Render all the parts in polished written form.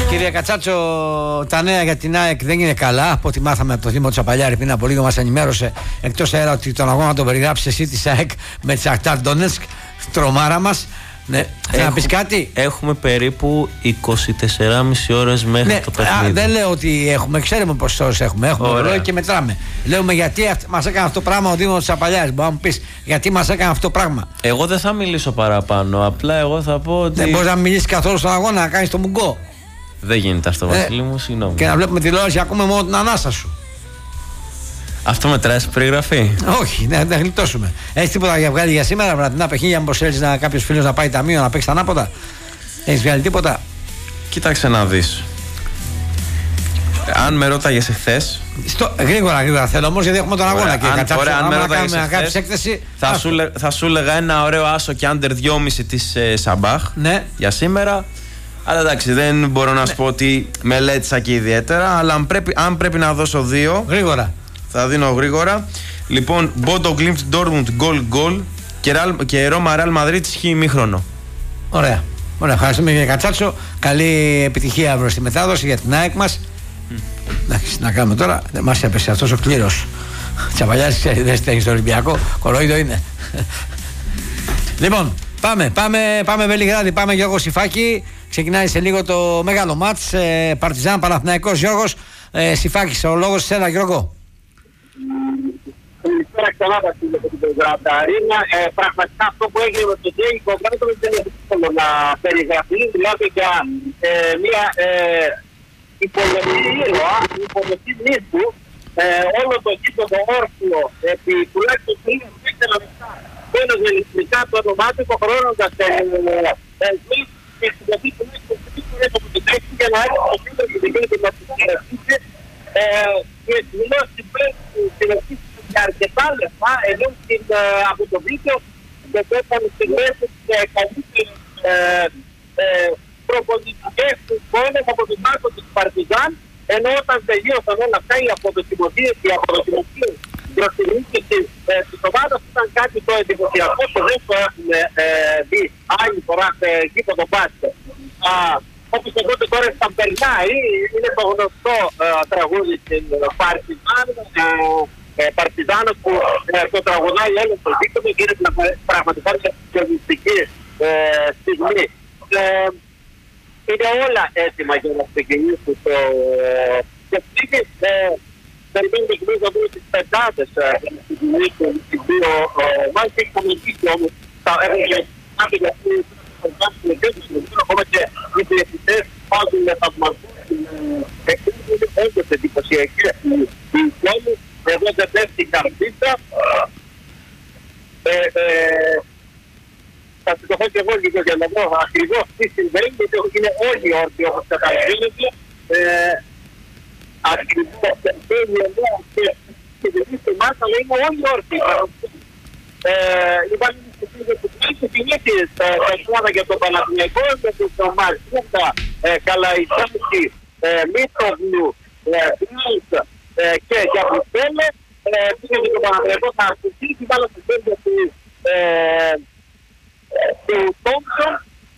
Κύριε Κατσάτσο, τα νέα για την ΑΕΚ δεν είναι καλά. Από ό,τι μάθαμε από το Δήμο του Τσαπαλιάρη πριν από λίγο, μας ενημέρωσε εκτός αέρα ότι τον αγώνα τον περιγράψεις εσύ της ΑΕΚ με τη Σαχτάρ Ντόνετσκ, τρομάρα μας. Ναι, θα να πεις κάτι. Έχουμε περίπου 24,5 ώρες μέχρι το παιχνίδι. Δεν λέω ότι έχουμε, ξέρουμε πόσες ώρες έχουμε. Έχουμε ρόλο και μετράμε. Λέμε γιατί μας έκανε αυτό το πράγμα ο Δήμος της Τσαπαλιάρης. Μπορεί να μου πεις γιατί μας έκανε αυτό το πράγμα. Εγώ δεν θα μιλήσω παραπάνω. Απλά εγώ θα πω ότι. Δεν μπορείς να μιλήσεις καθόλου στον αγώνα, να κάνεις το μουγκό. Δεν γίνεται αυτό, Βασίλη μου, συγγνώμη. Και να βλέπουμε τηλεόραση, ακούμε μόνο την ανάσα σου. Αυτό μετράει στην περιγραφή. Όχι, ναι, δεν γλιτώσουμε. Έχει τίποτα για βγάλει για σήμερα, βραδινά παιχνίδια, μήπως θέλεις κάποιος φίλος να πάει ταμείο να παίξει τα ανάποδα? Έχεις βγάλει τίποτα? Κοίταξε να δεις. Αν με ρώταγες εχθές. Γρήγορα θέλω όμως, γιατί έχουμε τον αγώνα και αν με ρώταγες εχθές, θα σου έλεγα ένα ωραίο άσο και άντερ 2,5 της Σαμπάχ, ναι, για σήμερα. Αλλά εντάξει, δεν μπορώ να σου πω ότι μελέτησα και ιδιαίτερα. Αλλά αν πρέπει να δώσω 2, γρήγορα, θα δίνω γρήγορα. Λοιπόν, Μπόντο Γκλίμπτ Ντόρτμουντ γκολ και Ρώμα Ρεάλ Μαδρίτης χ ημίχρονο. Ωραία. Ευχαριστούμε κύριε Κατσάτσο. Καλή επιτυχία αύριο στη μετάδοση για την ΑΕΚ μας. Εντάξει, να κάνουμε τώρα. Δεν μας έπεσε αυτός ο κλήρος. Τσαπαλιάς, δεν στέγει στο Ολυμπιακό. Κοροϊδό είναι. Λοιπόν, πάμε Βελιγράδι, πάμε Γιώργο Σιφάκη. Ξεκινάει σε λίγο το μεγάλο μάτς. Παρτιζάν Παναθηναϊκός. Γιώργος Σιφάκης, ο λόγος σε ένα, Γιώργο. Καλησπέρα ξανά, Βασίλη, από την Γρανταρίνα. Πραγματικά αυτό που έγινε με τον Τζέι Κογκράτο δεν είναι δύσκολο να περιγραφεί. Δηλαδή για μια υποδοχή νύχτου, όλο το γήπεδο όρθιο επί τουλάχιστον 3-4 λεπτά. Πένος με ηλεκτρικά το όνομά του, υποχρεώνοντας και συγκρατεί τουλάχιστον 3 φορές από την τέξη για να έρθει το κέντρο του δικαίου να του συγκρατήσει. Και δηλώσει πριν στην αρχή για αρκετά λεπτά, ενώ από το βίντεο δεν έκανε στιγμές καλύτερες προπονητικές του πόλεμου από τον Μάρκο της Παρτιζάν, ενώ όταν τελείωσαν όλα αυτά οι αποδοκιμασίες προς την νίκηση της ομάδας ήταν κάτι το εντυπωσιακό και δεν το έχουμε δει άλλη φορά σε γήπεδο μπάσκετ. Όπως εγώ τώρα στα περνάει, είναι το γνωστό τραγούδι στην Παρτιζάνος που το τραγουδάει όλο το δίκτυο και είναι πραγματικά μια συγκεκριτική στιγμή. Είναι όλα έτοιμα για να ξεκινήσει το παιχνίδι. Περιμένουμε και εμείς να δούμε τις πεντάδες για να ξεκινήσουν τις δύο μάχες. Έχει κομμενήσει όμως τα έργα κάτι για ακόμα και οι διαιτητές πάζουν με θαυμασμούς στην εκκλήση. Είναι όντως εντυπωσιακή η εικόνη. Εδώ δεν πέφτει η καρδίτσα. Θα σηκωθώ και εγώ λίγο για να δω ακριβώς τι συμβαίνει, γιατί είναι όλοι όρθιοι όπως καταλαβαίνετε. Ακριβώς συμβαίνει εδώ και στη μάσα, αλλά είναι όλοι όρθιοι. Υπάρχει και συνήθειες τα Ελλάδα για τον Παναθηναϊκό, με τους Μαρκούκα, Καλαϊτάκη, Μήτρογλου, Μπρίλτ και για Μπρουσέλε. Πήγε και τον Παναθηναϊκό θα ασχολήσει, βάλω στη χέρια του Τόμψον,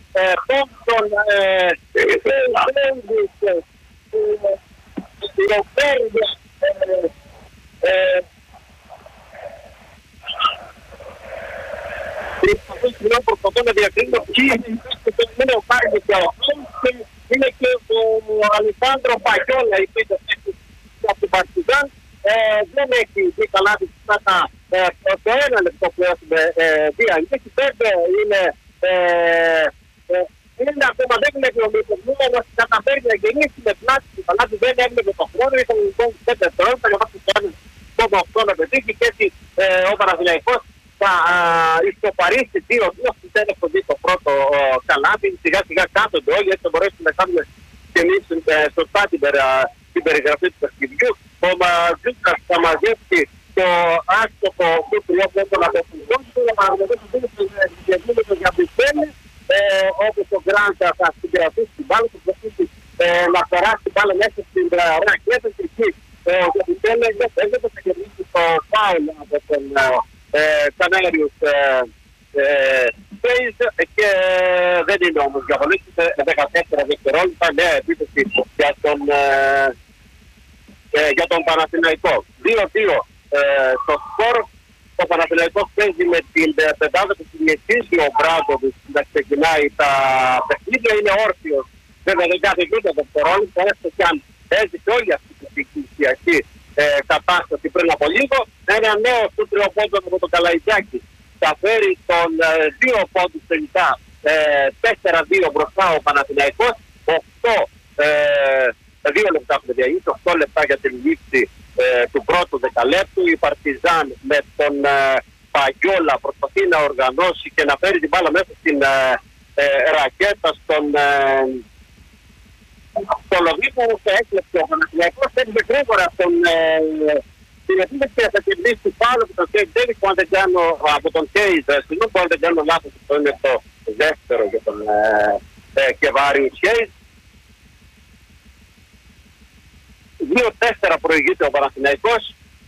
προσπαθώ να διακρίνω ποιοι είναι ο Πάρνης και ο Χόμς, είναι και ο Αλεξάνδρο Παγιόλα, η πίτα από την Παρτιζάν. Δεν έχει δει καλά τη φάτα το ένα λεπτό που έχουμε δει. Έχει 5 είναι ακόμα δεν είναι βιομηχανικό, αλλά καταφέρει να γεννήσει με πλάτη του παλάτι, δεν έβλεπε τον χρόνο, ήταν λοιπόν 5 δευτερόλεπτα, για να κάνει το 8 να πετύχει και έτσι ο Παναθηναϊκός θα ισοπαρίσει 2-2, δεν έχω δει το πρώτο καλάθι, σιγά σιγά κάθονται όλοι, έτσι θα μπορέσουμε να κάνουμε και εμείς σωστά την περιγραφή του παιχνιδιού. Ο Ματζούκας θα μαζέψει το άστοχο του τριόπλετο να το φουγκώσει, ο Παναθηναϊκός θα γίνει το διαπιστέλει, όπως ο Γκράντα θα συγκρατήσει την μπάλα, θα προσπαθήσει να περάσει την μπάλα μέσα στην ρακέτα και εκεί ο Διαπιστέλης δεν θα κερδίσει το φάουλ από τον Κανέριους Σπέις και δεν είναι όμως για πολύ, 14 δεύτερα. δευτερόλεπτα, νέα επίθεση για τον Παναθηναϊκό. 2-2 στο σκορ. Ο Παναθηναϊκός παίζει με την πεντάδα του συνηθίζει ο Μπράντοβιτς να ξεκινάει τα παιχνίδια, είναι όρθιος. Βέβαια δεν κάθε ούτε δευτερόλεπτα, έστω κι αν έζησε όλη αυτή τη συγκυριακή κατάσταση πριν από λίγο. Ένα νέο του τριοπόντων από τον Καλαϊτζάκη θα φέρει τον 2 πόντους τελικά, 4-2 μπροστά ο Παναθηναϊκός, 2 λεπτά από τη διαγύση, 8 λεπτά για την λήξη του πρώτου δεκαλέπτου. Η Παρτιζάν με τον Παγιόλα προσπαθεί να οργανώσει και να φέρει την μπάλα μέσα στην ρακέτα στο Λοβίκο, σε έκλεψε ο Παναθηναϊκός, έτυχε γρήγορα την επίθεση και θα κερδίσει του Πάλου από τον Κέι Ντέβις, που αν δεν κάνω από τον Κέι Δεσποινού, που αν δεν κάνω λάθος, αυτό είναι το δεύτερο για τον Κεβάριου Κέι. 2-4 προηγείται ο Παναθηναϊκός.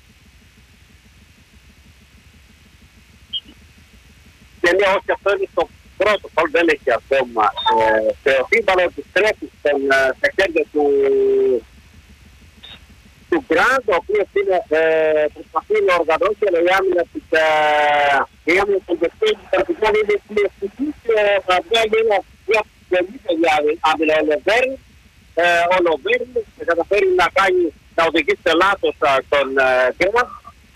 Και ναι, όχι, αυτό είναι το πρώτο φάουλ, δεν έχει ακόμα θεωθεί. Πάνω επιστρέφει στα χέρια του Γκραντ, ο οποίος προσπαθεί να οργανώσει, αλλά η άμυνα των παιχτών του Παρτιζάν είναι πλειοψηφική και θα βγάλει μια πολύ καλή άμυνα ο Λοβέρνη καταφέρει να οδηγήσει σε λάθος τον Γκραντ.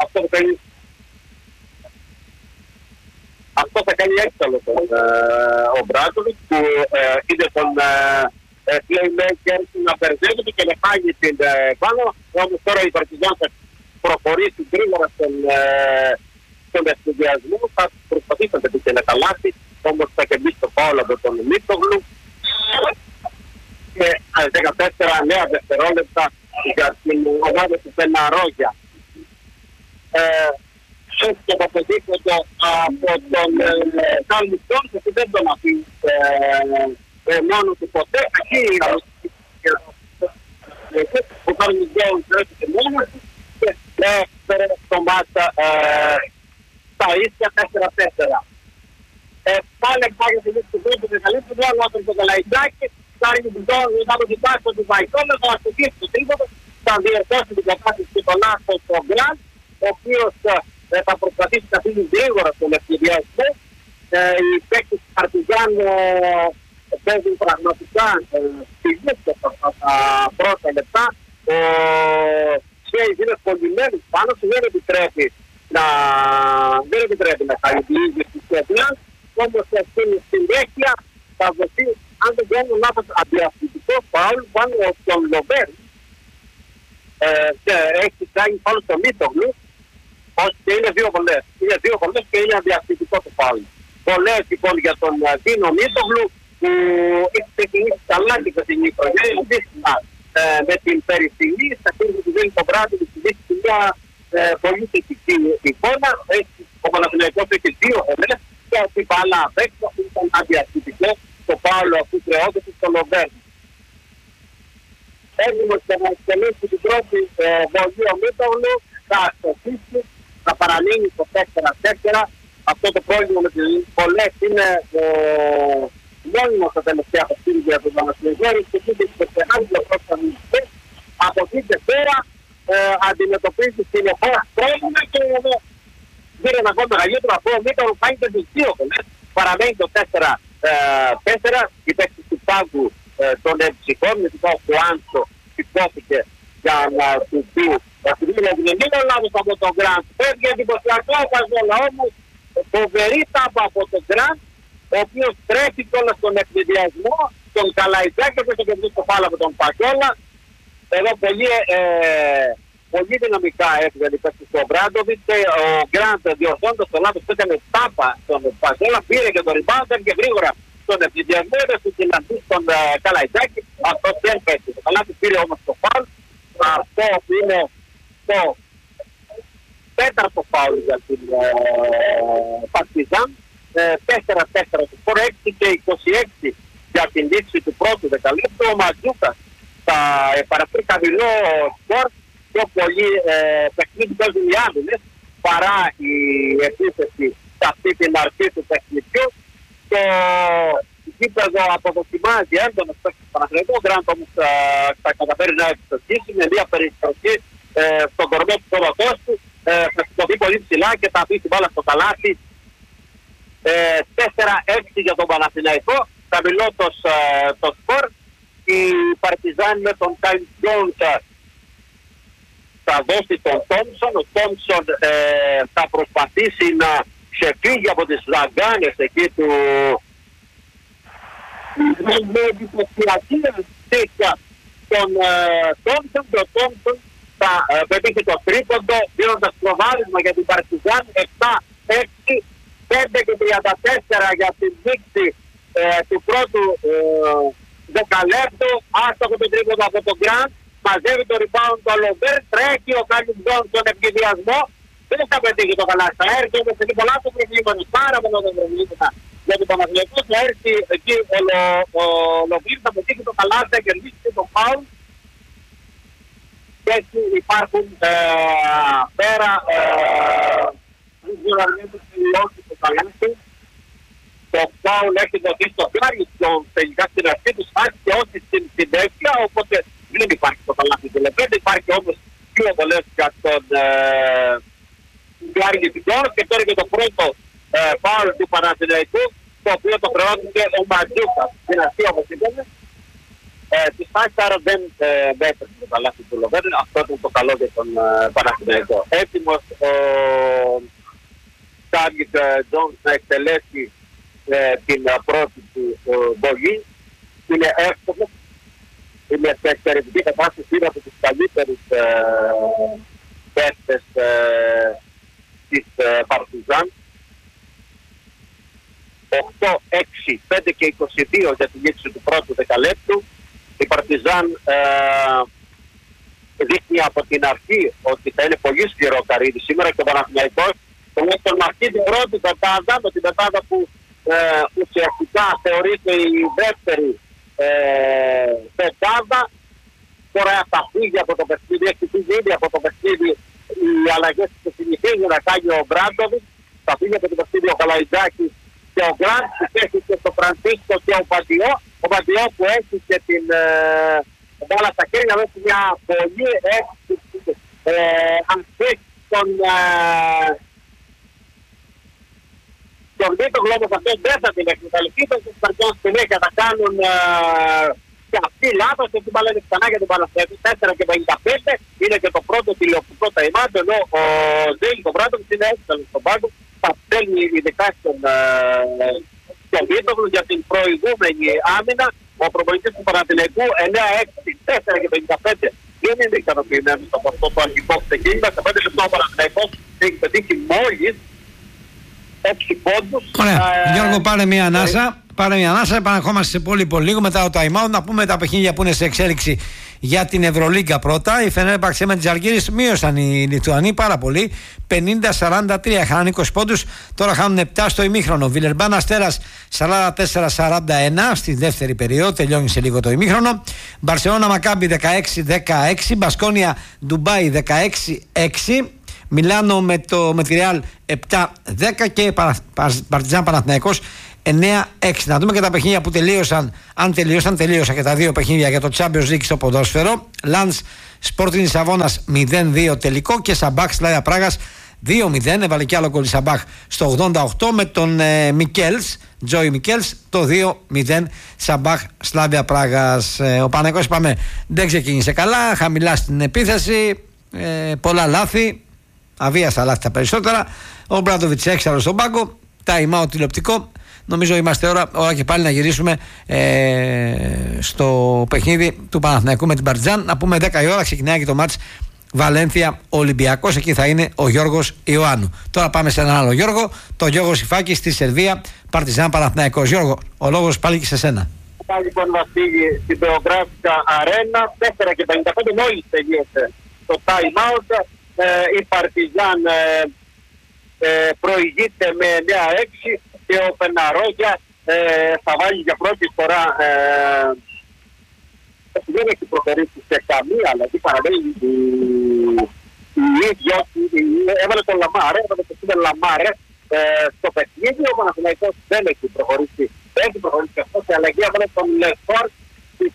Αυτό θα κάνει έξαλλο ο Μπράντοβιτς, που είδε τον playmaker να μπερδεύεται και να φάγει την πάνω. Όμως τώρα η Παρτιζάν θα προχωρήσει γρήγορα στον ευνηδιασμό, θα προσπαθήσει να πετύχει ένα καλάθι, όμως θα κερδίσει το φάουλ από τον Μίτογλου και 14 νέα δευτερόλεπτα για την ομάδα του Πεναρόγια. Και θα αποδείχνεται από τον Καλμιστόν, γιατί δεν τον αφήνει μόνο του ποτέ. Εκεί ο Καλμιστόν τρέχει μόνο του και έφερε το μάτσα στα ίσια 4-4. Πάλι εκπάγει τη λύση του πρώτου και καλύψει το άλλο από τον Καλαϊτζάκη. Κάνει την πιτόν μετά από την πάση του Βαϊκόλα, θα αστοχίσει το τρίποδο, θα διορθώσει την κατάσταση και τον λάθος στον Γκραντ, ο οποίος θα προσπαθήσει να φύγει γρήγορα στον ευκαιριασμό. Οι παίκτες του Παρτιζάν παίζουν πραγματικά στιγμές στα πρώτα λεπτά. Ο Σέις είναι κολλημένος πάνω του, δεν επιτρέπει να χαρακτηρίζει στη σχέδια, όμως στην συνέχεια θα δοθεί, αν δεν κάνω λάθος, αντιαθλητικό φάουλ πάνω στον Λοβέρνη και έχει κάνει φάουλ στο Μίτογλου. Όχι, και είναι 2 βολές. Είναι 2 βολές και είναι αντιαθλητικό το φάουλ. Βολές λοιπόν για τον Δίνο Μίτογλου, που έχει ξεκινήσει καλά την φετινή χρονιά. Με την περιστηλή, στα χέρια του δίνει το βράδυ, του δείχνει μια πολύ θετική εικόνα. Ο Παναθηναϊκός έχει 2 βολές και αυτή η μπάλα απ' έξω ήταν αντιαθλητικό το φάουλ αυτού τρεώδεται στο Λοβέρνη. Έτοιμος και να εκτελέσει την πρώτη βολή ο Μίτογλου, θα αστοχίσει, θα παραμείνει στο 4-4. Αυτό το πρόβλημα με τις βολές είναι μόνιμο στα τελευταία παιχνίδια του Παναθηναϊκού και εκεί και στο πρώτο. Από εκεί και πέρα αντιμετωπίζει συνεχώς πρόβλημα και πήρε ένα ακόμα μεγαλύτερο από ο Μίτογλου, πάει και τις 2 βολές. Παραμένει το 4-4. Η παίκτης του πάγκου των εμψυχών, με την πάγκου του Άντσο σηκώθηκε για να του πει δεν είναι λάθος από τον Γκραντ. Φεύγει εντυπωσιακό ο Παζόλα, όμως φοβερή τάπα από τον Γκραντ, ο οποίος τρέχει κιόλας στον εκβιδιασμό, τον Καλαϊτζάκη και τον κερδίσει το φάλο από τον Παζόλα. Εδώ πολύ δυναμικά έφυγαν οι παίκτες του Μπράντοβιτς και ο Γκραντ διορθώντας το λάθος που έκανε τάπα στον Παζόλα, πήρε και τον ριμπάουντ και γρήγορα στον εκβιδιασμό, έδωσε στην συναντήση στον Καλαϊτζάκη. Αυτό δεν πέσει. Το καλάθι πήρε όμως το φάλ. Αυτό είναι το 4ο φάουλ για την Παρτιζάν. 4-4 του σκορ, 6 και 26 για την λήξη του πρώτου δεκαλέπτου. Ο Ματζούκας θα παραφέρει χαμηλό σκορ, πιο πολύ παιχνίδι παίζουν οι άμυνες παρά η επίθεση σε αυτή την αρχή του παιχνιδιού. Το γήπεδο αποδοκιμάζει έντονο στο Παναθηναϊκό. Ο Γκραντ όμως θα καταφέρει να ευστοχίσει με μια περιστροφή στον κορμό του σώματός του. Θα σηκωθεί πολύ ψηλά και θα αφήσει την μπάλα στο καλάθι. 4-6 για τον Παναθηναϊκό. Χαμηλό το σκορ. Η Παρτιζάν με τον Κάιν Τζόνς θα δώσει τον Τόμψον. Ο Τόμψον θα προσπαθήσει να ξεφύγει από τις δαγκάνες εκεί του. Με εντυπωσιακή τέτοια τον Τόμψον, και ο Τόμψον θα πετύχει το τρίποντο, δίνοντας προβάδισμα για την Παρτιζάν. 7-6, 5-34 για την δείξη του πρώτου δεκαλέπτου. Άστοχο το τρίποντο από τον Γκραντ. Μαζεύει το rebound το Λομπέρ. Τρέχει ο Κάλιν Τζον στον ευκαιδιασμό. Δεν θα πετύχει το καλά. Θα έρθει όμως εκεί πολλά του προβλήματα. Πάρα πολλά τα προβλήματα για τον Παναθηναϊκό. Θα έρθει εκεί ο Λομπέρ. Θα πετύχει το καλά. Θα κερδίσει το φάουλ. Και έτσι υπάρχουν πέρα. Δεν ξέρω αν είναι το καλά του. Το φάουλ έχει δοθεί στο Κάρλιστον τελικά στην αρχή του φάση και όχι στην συνέχεια, οπότε δεν υπάρχει το καλάθι του Λεμπρέντ. Υπάρχει όμως δύο βολές για τον Κάρλιστον και τώρα και το πρώτο φάουλ του Παναθηναϊκού, το οποίο το χρεώνησε ο Ματζούκα στην αρχή, όπως είπαμε. Τη φάση άρα δεν έπρεπε το καλάθι του Λεμπρέντ. Αυτό ήταν το καλό για τον Παναθηναϊκό. Έτοιμος ο Κάρλιστ Τζόνς να εκτελέσει την πρώτη του βολή. Είναι εύκολο. Είναι σε εξαιρετική κατάσταση. Είναι από τους καλύτερους παίκτες της Παρτιζάν. 8-6, 5 και 22 για την λήξη του πρώτου δεκαλέπτου. Η Παρτιζάν δείχνει από την αρχή ότι θα είναι πολύ σκληρό καρύδι σήμερα και ο Παναθηναϊκός τουλάχιστον με αυτή την πρώτη πετάδα, με την πετάδα που ουσιαστικά θεωρείται η δεύτερη πετάδα. Τώρα θα φύγει από το παιχνίδι, έχει φύγει ήδη από το παιχνίδι οι αλλαγές που συνηθίζει να κάνει ο Μπράντοβιτς. Θα φύγει από το παιχνίδι ο Καλαϊτζάκης και ο Γκραντ, έχει και το Φρανσίσκο και ο Μπαντιό. Ο Μπαντιό που έχει και την μπάλα στα χέρια, έχει μια πολύ έξυπνη αν θέσει τον δίτο γλώμος αυτός δεν θα την εκμεταλλευτεί, τον Σπαρτιόν συνέχεια θα κάνουν και αυτοί λάθος και την μπάλα είναι ξανά για την Παναθηναϊκό. 4 και 55 είναι και το πρώτο τηλεοπτικό ταϊμάτ, ενώ ο Ζέγη τον Μπράντοβιτς είναι έξαλλος στον πάγκο. Θα στέλνει ειδικά στον Βίτογλου για την προηγούμενη άμυνα. Ο προπονητής του Παναθηναϊκού 9-6, 4 και 55 δεν είναι ικανοποιημένος από αυτό το αρχικό ξεκίνημα. Σε 5 λεπτά ο Παναθηναϊκός έχει πετύχει μόλις 6 πόντους. Ωραία. Γιώργο, πάρε μια ανάσα. Επαναρχόμαστε σε πολύ λίγο μετά το time out. Να πούμε τα παιχνίδια που είναι σε εξέλιξη για την Ευρωλίγκα πρώτα. Η Φενέρμπαξε με τις Ζαλγκίρις μείωσαν οι Λιθουανοί πάρα πολύ. 50-43. Είχαν 20 πόντους. Τώρα χάνουν 7 στο ημίχρονο. Βιλερμπάν Αστέρας 44-41 στη δεύτερη περίοδο. Τελειώνει σε λίγο το ημίχρονο. Μπαρσελόνα Μακάμπι 16-16. Μπασκόνια Ντουμπάι 16-6. Μιλάνο με τη Ρεάλ 7-10 και Παρτιζάν Παναθηναϊκός 9-6. Να δούμε και τα παιχνίδια που τελείωσαν. Αν τελείωσαν και τα δύο παιχνίδια για το Champions League στο ποδόσφαιρο. Λαντς Sporting Σαβώνας 0-2 τελικό και Σαμπάχ Σλάβια Πράγας 2-0. Έβαλε κι άλλο γκολ Σαμπάχ στο 88 με τον Μικέλς, Τζόι Μικέλς, το 2-0 Σαμπάχ Σλάβια Πράγας. Ο Παναθηναϊκός, είπαμε, δεν ξεκίνησε καλά, χαμηλά στην επίθεση, πολλά λάθη, αβίαστα λάθη τα περισσότερα. Ο Μπράντοβιτς έξαλλος στον πάγκο, time out τηλεοπτικό. Νομίζω είμαστε ώρα και πάλι να γυρίσουμε στο παιχνίδι του Παναθηναϊκού με την Παρτιζάν. Να πούμε 10 η ώρα ξεκινάει και το μάτς Βαλένθια Ολυμπιακός. Εκεί θα είναι ο Γιώργος Ιωάννου. Τώρα πάμε σε έναν άλλο Γιώργο, τον Γιώργο Σιφάκη στη Σερβία, Παρτιζάν Παναθηναϊκός. Γιώργο, ο λόγος πάλι και σε σένα. Πάλι λοιπόν Βασίλη στην Πεογράφικα Αρένα, 4 και 55 μόλις τελείωσε το time out. Η Παρτιζάν προηγείται με 9-6 και ο Πεναρόγια θα βάλει για πρώτη φορά. Δεν έχει προχωρήσει σε καμία, δηλαδή παραμένει η ίδια. Έβαλε τον Λαμάρε, έβαλε τον Λαμάρε στο παιχνίδι. Ο Παναθηναϊκός δεν έχει προχωρήσει έχει προχωρήσει και αυτό, η αλλαγή από τον Λεφόρ στη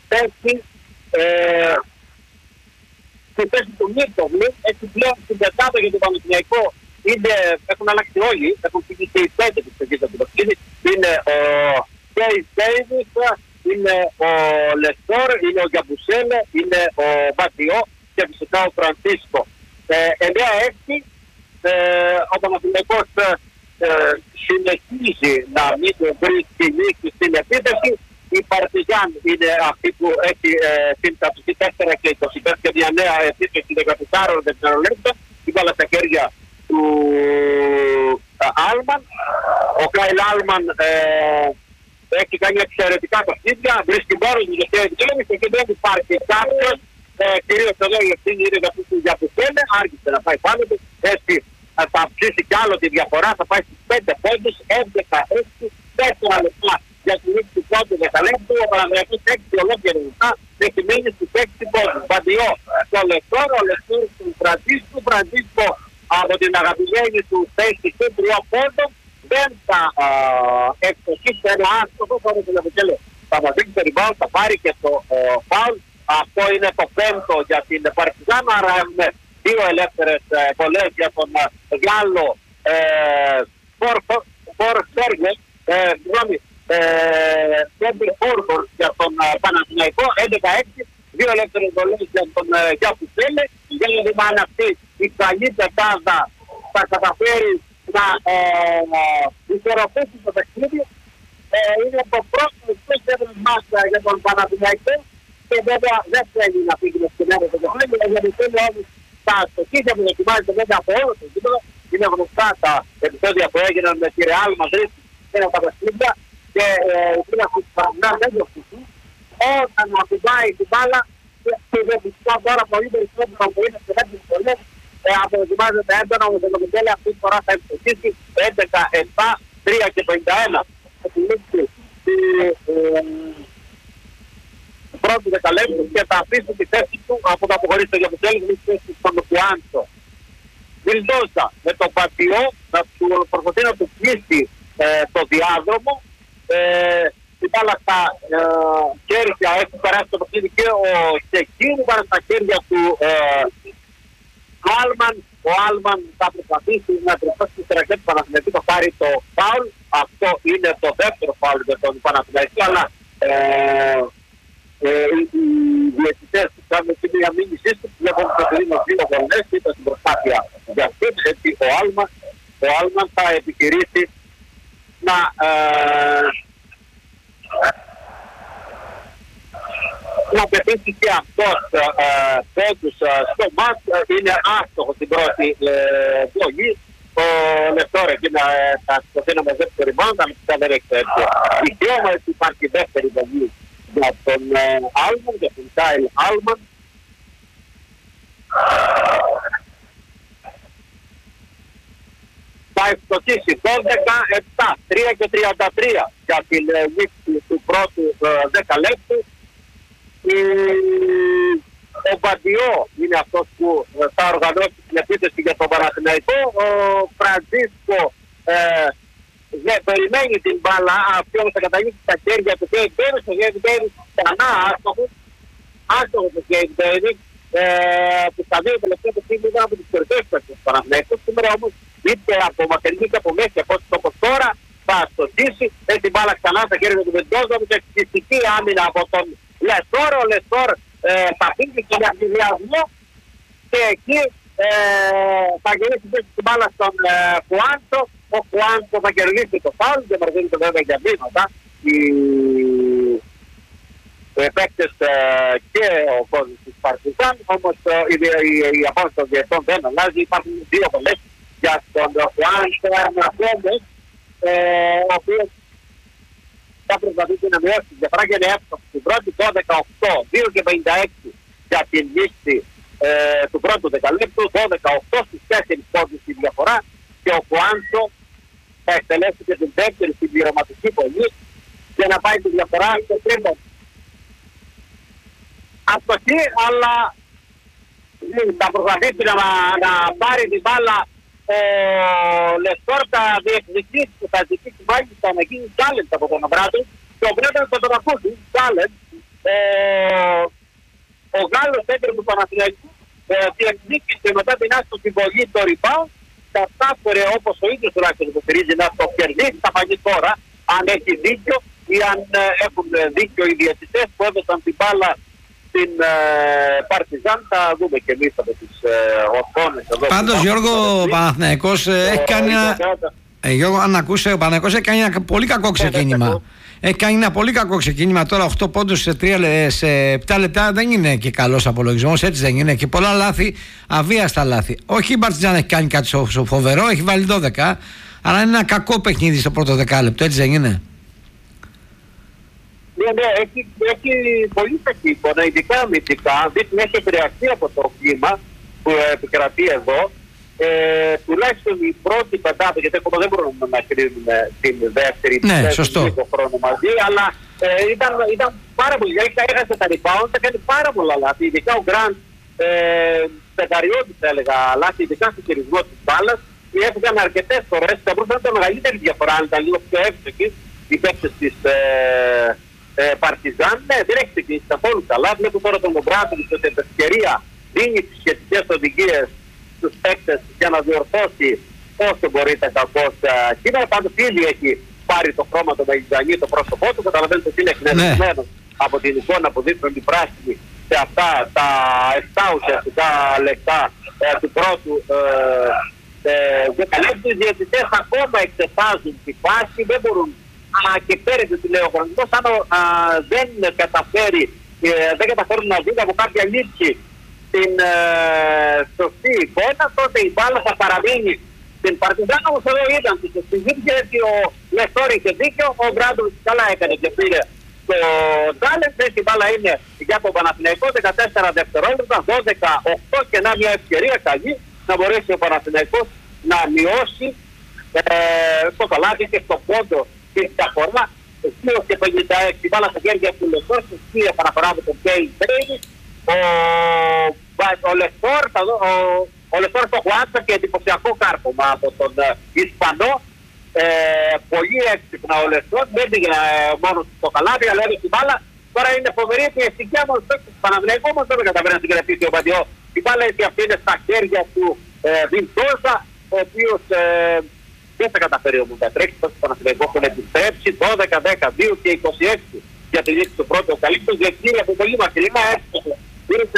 θέση του Μίτογλου, έτσι πλέον στην πετάδα για τον Παναθηναϊκό έχουν αλλάξει όλοι, έχουν φύγει και οι 5 της παιχνίδας του παιχνίδι, είναι ο Κέις Ντέιβις, είναι ο Λεφόρ, είναι ο Γιαμπουσέλε, είναι ο Μπατιό και φυσικά ο Φρανσίσκο. 9-6, ο Παναθηναϊκός συνεχίζει να μην βρίσκει νίκη στην επίθεση. Η Παρτιζάν είναι αυτή που έχει την κατοχή 4 και 25 και μια νέα επίθεση 14 δευτερολέπτων. Η μπάλα στα χέρια του Άλμαν. Ο Κάιλ Άλμαν έχει κάνει εξαιρετικά παιχνίδια, βρίσκει μπόρους για την επιτέλεση και δεν υπάρχει κάποιος, κυρίως εδώ η ευθύνη είναι για που θέλει, άργησε να πάει πάνω του, έτσι θα αυξήσει κι άλλο τη διαφορά, θα πάει στους 5 πόντους, 11-6, 4 λεπτά για την νίκη του πρώτου δεκαλέπτου, ο Παναθηναϊκός 6 ολόκληρα λεπτά, έχει μείνει στους 6 πόντους. Μπαντιό στο Λεφόρ, ο Λεφόρ του Φραντίσκο από την αγαπημένη του θέση του 3 πόντων, δεν θα εξοχίσει ένα άστοχο χωρίς την αποτέλεση. Θα μας δείξει το rebound, θα πάρει και το foul. Αυτό είναι το 5ο για την Παρτιζάν, άρα έχουμε 2 ελεύθερες βολές για τον Γάλλο Φορσέργε, για τον Παναθηναϊκό, 11-6, 2 ελεύθερες βολές για τον Γιαπουσέλε. Για να δούμε αν αυτή η καλή πετάδα θα καταφέρει να ισορροπήσει το παιχνίδι. Είναι το πρώτο εξωτερικό μάτσα για τον Παναθηναϊκό και βέβαια δεν θέλει να φύγει με στην έδρα το παιχνίδι, γιατί θέλει όμως τα στοχίδια που δοκιμάζεται βέβαια από όλο το κύπελο. Είναι γνωστά τα επεισόδια που έγιναν με τη Ρεάλ Μαδρίτη και ένα τα παιχνίδια και η να φυσικά δεν διοκτηθεί. Όταν αφηγάει την μπάλα και δεν φυσικά τώρα πολύ περισσότερο που είναι σε κάποιες φορές αποδοκιμάζεται έντονα, όμως το Μοντέλε αυτή τη φορά θα επιστοχίσει 11-7, 3 και 51. Θα τη λήξει του πρώτου δεκαλέπτου και θα αφήσει τη θέση του από το αποχωρήσει το Γιαπουσέλη και τη θέση του στον Κουάντσο. Βιλντόζα με τον Πατιό να του προσπαθεί να του κλείσει το διάδρομο. Η μπάλα στα χέρια έχει περάσει το παιχνίδι και ο Σεκίν, πάνε στα χέρια του Άλμαν. Ο Άλμαν θα προσπαθήσει να τροφάσει τη ρακέτα του Παναθηναϊκού, θα πάρει το φάουλ. Αυτό είναι το δεύτερο φάουλ για τον Παναθηναϊκό, αλλά οι διαιτητές που κάνουν την μια μήνυσή του βλέπουν ότι το δίνουν 2 βολές, ήταν στην προσπάθεια για αυτήν, έτσι ο Άλμαν θα επιχειρήσει να πετύχει και αυτός πόντους στο μάτς. Είναι άστοχο στην πρώτη βολή. Ο Λεφόρ εκεί θα σηκωθεί να μαζέψει το rebound, αλλά φυσικά δεν έχει το έτσι. Δικαίωμα ότι υπάρχει δεύτερη βολή για τον Άλμαν, για τον Κάιλ Άλμαν. Θα ευστοχίσει 12-7, 3 και 33 για την νίκη του πρώτου δεκαλέπτου. Ο Μπαντιό είναι αυτός που θα οργανώσει την επίθεση για τον Παναθηναϊκό. Ο Φραντίσκο δεν περιμένει την μπάλα, αυτή όμως θα καταλήξει στα χέρια του Κέιν Ντέιβις. Ο Κέιν Ντέιβις ξανά άστοχος του Κέιν Ντέιβις, που στα 2 τελευταία παιχνίδια ήταν από τις περισσότερες παίκτες του Παναθηναϊκού. Σήμερα όμως είτε από μακρινή και από μέση, όπως τώρα θα αστοχίσει. Έχει την μπάλα ξανά στα χέρια του Βεντόζα, με εξαιρετική άμυνα από τον Λεφόρ. Ο Λεφόρ θα φύγει και για πληδιασμό και εκεί θα γυρίσει την μπάλα στον Κουάντσο. Ο Κουάντσο θα κερδίσει το φάουλ και μαρτύρεται βέβαια για βήματα οι παίκτες και ο κόσμος της Παρτιζάν. Όμως η απόφαση των διαιτητών δεν αλλάζει. Υπάρχουν 2 βολές για τον Κουάντσο Αρναφέντες, ο οποίος θα προσπαθήσει να μειώσει τη διαφορά και είναι εύκολο. Στην πρώτη 12-8, 2 και 56 για την λύση του πρώτου δεκαλέπτου, 12-8 στις 4 πόντους τη διαφορά και ο Κουάντσο θα εκτελέσει και την δεύτερη συμπληρωματική βολή για να πάει τη διαφορά στο τρίτο. Αστοχή, αλλά θα προσπαθήσει να πάρει την μπάλα ο Λεφόρ, θα διεκδικήσει, θα ζητήσει μάλιστα να γίνει challenge από τον Αμπράτο. Το βλέπετε το τραγούδι, Γκάλεν, ο Γάλλος έγκρινε του Παναθηναϊκού, διεκδίκησε μετά την άσχημη συμβολή το rebound, κατάφερε όπως ο ίδιος τουλάχιστον υποστηρίζει να το κερδίσει, θα φανεί τώρα αν έχει δίκιο ή αν έχουν δίκιο οι διαιτητές που έδωσαν την μπάλα στην Παρτιζάν. Θα δούμε και εμείς από τις οθόνες εδώ. Πάντως Γιώργο, ο Παναθηναϊκός έχει κάνει Γιώργο, αν ακούσε, ο Παναθηναϊκός έχει κάνει ένα πολύ κακό ξεκίνημα. Έχει κάνει ένα πολύ κακό ξεκίνημα. Τώρα 8 πόντους σε 7 λεπτά δεν είναι και καλός απολογισμός, έτσι δεν είναι. Και πολλά λάθη, αβίαστα λάθη. Όχι η Παρτιζάν έχει κάνει κάτι φοβερό, έχει βάλει 12, αλλά είναι ένα κακό παιχνίδι στο πρώτο δεκάλεπτο, έτσι δεν είναι. Ναι, έχει πολύ κακή εικόνα, ειδικά αμυντικά. Δείχνει έχει επηρεαστεί από το κλίμα που επικρατεί εδώ. Τουλάχιστον η πρώτη πεντάδα, γιατί ακόμα δεν μπορούμε να κρίνουμε την δεύτερη λίγο χρόνο μαζί, αλλά ήταν πάρα πολύ. Έχασε τα rebound, έκανε πάρα πολλά λάθη. Ειδικά ο Γκραντ, πενταριώτης θα έλεγα, λάθη, ειδικά στο χειρισμό της μπάλας. Έφυγαν αρκετές φορές, θα μπορούσε να ήταν μεγαλύτερη διαφορά, αν ήταν λίγο πιο εύστοχοι οι παίκτες της Παρτιζάν. Ναι, δεν έχει ξεκινήσει καθόλου καλά. Βλέπω τώρα τον Ομπράτοβιτς ότι η ευκαιρία δίνει τις σχετικές οδηγίες στους παίκτες για να διορθώσει όσο μπορείτε κακώς σήμερα. Πάντως ήδη έχει πάρει το χρώμα το Μεγιζανί, το πρόσωπό του. Καταλαβαίνετε ότι είναι εκνευρισμένος από την εικόνα που δείχνουν οι πράσινοι σε αυτά τα 7 ουσιαστικά λεπτά του πρώτου δεκαλέπτου. Οι διαιτητές ακόμα εξετάζουν τη φάση, δεν μπορούν και πέρυσι του λέει ο χρονισμός, αν δεν καταφέρουν να δουν από κάποια λήψη την σωστή εικόνα, τότε η μπάλα θα παραμείνει στην Παρτιζάν. Όμως εδώ ήταν τη σωστή δίκη, γιατί ο Λεστόρη είχε δίκιο, ο Μπράντοβιτς καλά έκανε και πήρε το Γκάλεν. Η μπάλα είναι για τον Παναθηναϊκό, 14 δευτερόλεπτα, 12-8 και να μια ευκαιρία καλή να μπορέσει ο Παναθηναϊκός να μειώσει στο καλάθι και στο πόντο της διαφορά. 2-56 μπάλα στα χέρια του Λεστόρ, στη επαναφορά με τον Κέιν Ντέιβις. Ο Λεστόρ το χουάτσα και εντυπωσιακό κάρπομα από τον Ισπανό. Πολύ έξυπνα ο Λεστόρ, δεν πήγε μόνο στο καλάθι, αλλά έδωσε την μπάλα. Τώρα είναι φοβερή πιεστική από τους παίκτες του Παναθηναϊκού, όμως δεν καταφέρει να συγκρατήσει ο Μπαντιό. Η μπάλα έτσι αυτή είναι στα χέρια του Βιντσόζα, ο οποίος δεν θα καταφέρει όμως να τρέξει. Τότε το Παναθηναϊκό έχουν επιστρέψει 12, 12, και 26 για τη λήξη του πρώτου. Ο καλύτερος διευθύνει από πολύ μακρινά έσπασε. Ήρθε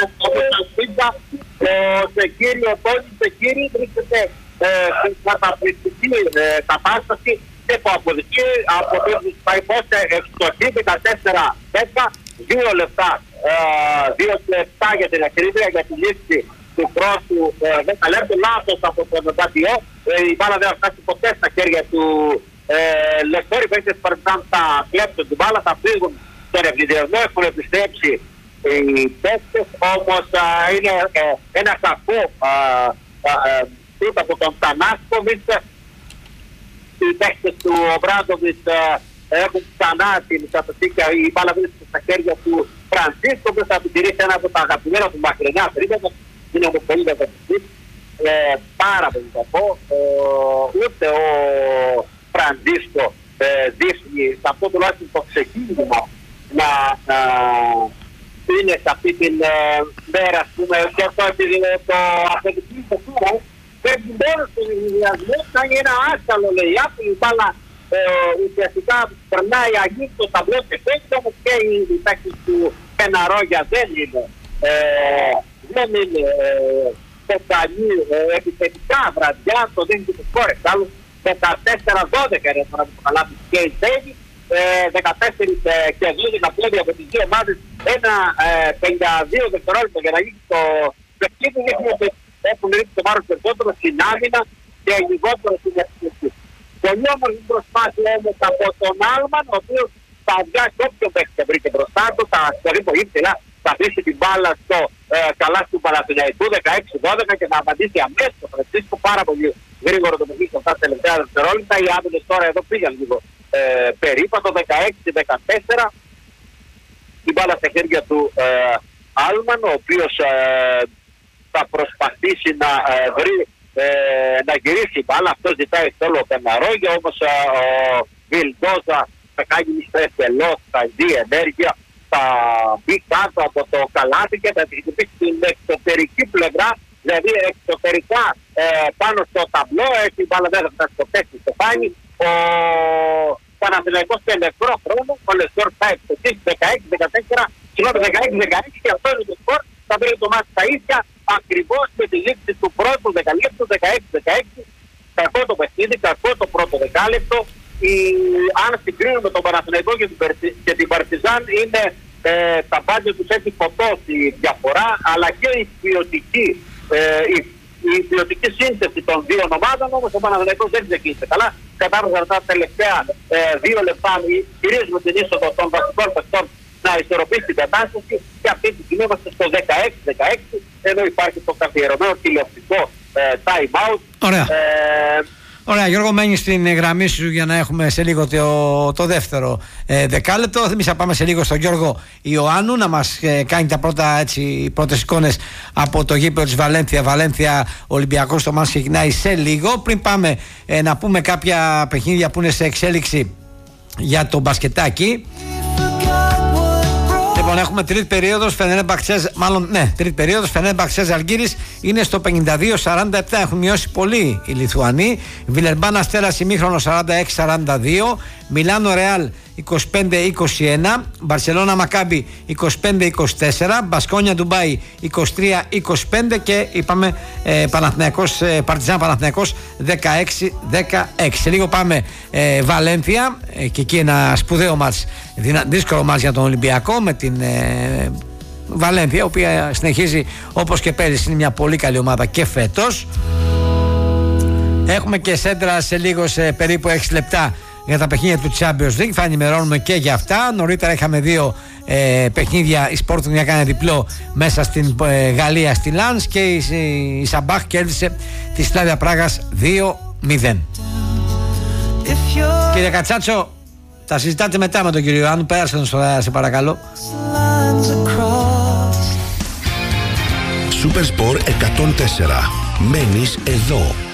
ο Σεκίρι, ο Τόνι Σεκίρι βρίσκεται στην καταπληκτική κατάσταση και το αποδεικνύει από το Παϊπώστε εξωτή 14-10, 2 λεπτά, 2 λεπτά για την ακρίβεια για τη λήξη του πρώτου δεκαλέπτου. Λάθος από τον Μπαντιό, η μπάλα δεν θα φτάσει ποτέ στα χέρια του Λεστόρη. Παίκτες της Παρτιζάν θα κλέψουν την μπάλα, θα φύγουν στον ευνηδιασμό, έχουν επιστρέψει οι παίκτες, όμως είναι ένα κακό τούτο από τον Τανάσκοβιτς. Οι παίκτες του Ομπράντοβιτς έχουν ξανά την κατοικία, η μπάλα βρίσκεται στα χέρια του Φρανσίσκο, που θα επιτηρήσει ένα από τα αγαπημένα του μακρινά τρίματα. Είναι όμως πολύ κακό, πάρα πολύ κακό. Ούτε ο Φρανσίσκο δείχνει σε αυτό τουλάχιστον το ξεκίνημα να είναι σε αυτή την μέρα, ας πούμε, και αυτό επειδή το απαιτητή το κούρο πρέπει μόνο στον ενδιασμό να είναι ένα άσχαλο, λέει, η μπάλα ουσιαστικά περνάει αγγί στο ταμπλό και παίξει, όμως και οι παίκτες του Πεναρόγια δεν είναι πεθανή επιθετικά βραδιά, το δίνει και το σκόρ εξάλλου, 14-12 είναι το να το καλάθει και η Τέγη, 14 και 12 πόδια από τις δύο ομάδες, ένα 52 δευτερόλεπτα για να γίνει το παιχνίδι. Δείχνει ότι έχουν ρίξει το βάρος περισσότερο στην άμυνα και λιγότερο στην ευθυνή. Πολύ όμορφη προσπάθεια όμως από τον Άλμαν, ο οποίος θα αδειάσει όποιον παίχτη βρήκε μπροστά του, θα σκορεί πολύ ψηλά, θα αφήσει την μπάλα στο καλάθι του Παναθηναϊκού 16-12 και θα απαντήσει αμέσως το Φρανσίσκο. Πάρα πολύ γρήγορο το παιχνίδι σε αυτά τα τελευταία δευτερόλεπτα. Οι άμυνες τώρα εδώ πήγαν λίγο περίπατο, 16-14. Η μπάλα στα χέρια του Άλμαν, ο οποίος θα προσπαθήσει να βρει, να γυρίσει η μπάλα. Αυτό ζητάει στο όλο Πεναρόγια, όμως ο Βιλντόζα θα κάνει στρεφελός, θα δει ενέργεια, θα μπει κάτω από το καλάθι και θα χτυπήσει την εξωτερική πλευρά, δηλαδή εξωτερικά πάνω στο ταμπλό, έτσι η μπάλα δεν θα σκοτέσει στο φάνη. Ο Παναθηναϊκός σε νεκρό χρόνο, ο Λεσόρ θα εξωτήσει 16-14, συγγνώμη 16-16 και αυτό είναι το σκορ, θα βρει το μάτι στα ίδια, ακριβώς με τη λήξη του πρώτου δεκαλέπτου, 16-16, κακό το παιχνίδι, κακό το πρώτο δεκάλεπτο. Αν συγκρίνουμε τον Παναθηναϊκό και την Παρτιζάν, είναι τα μπάτια τους έχει ποτώσει η διαφορά, αλλά και η ποιοτική σύνθεση των δύο ομάδων. Όμως ο Παναθηναϊκός δεν ξεκίνησε καλά. Κατάφερε τα τελευταία 2 λεπτά, κυρίως με την είσοδο των βασικών παιχτών, να ισορροπήσει την κατάσταση, και αυτή τη στιγμή είμαστε στο 16-16, ενώ υπάρχει το καθιερωμένο τηλεοπτικό time out. Ωραία. Ωραία, Γιώργο, μένει στην γραμμή σου για να έχουμε σε λίγο το δεύτερο δεκάλεπτο. Εμείς θα πάμε σε λίγο στον Γιώργο Ιωάννου να μας κάνει τα πρώτες εικόνες από το γήπεδο της Βαλένθια. Βαλένθια Ολυμπιακός, το μάτς ξεκινάει σε λίγο. Πριν πάμε να πούμε κάποια παιχνίδια που είναι σε εξέλιξη για το μπασκετάκι. Λοιπόν, έχουμε τρίτη περίοδος, τρίτη περίοδος, Φενέρμπαχτσε Ζαλγκίρις είναι στο 52-47, έχουν μειώσει πολύ οι Λιθουανοί. Βιλερμπάν Αστέρας ημίχρονο 46-42, Μιλάνο Ρεάλ 25-21, Μπαρσελόνα Μακάμπι 25-24, Μπασκόνια Ντουμπάι 23-25 και είπαμε Παρτιζάν Παναθηναϊκός 16-16. Σε λίγο πάμε Βαλένθια και εκεί ένα σπουδαίο μάτς, δύσκολο μάτς για τον Ολυμπιακό με την Βαλένθια, η οποία συνεχίζει όπως και πέρυσι, είναι μια πολύ καλή ομάδα και φέτος. Έχουμε και σέντρα σε λίγο, σε περίπου 6 λεπτά για τα παιχνίδια του Champions League. Θα ενημερώνουμε και για αυτά. Νωρίτερα είχαμε 2 παιχνίδια. Η Sporting έκανε διπλό μέσα στην Γαλλία, στη Λανς, και η Σαμπάχ κέρδισε τη Σλάβια Πράγας 2-0. Κύριε Κατσάτσο, τα συζητάτε μετά με τον κύριο Ιωάννου. Πέρασε τον στο, σε παρακαλώ. Supersport 104. Μένεις εδώ.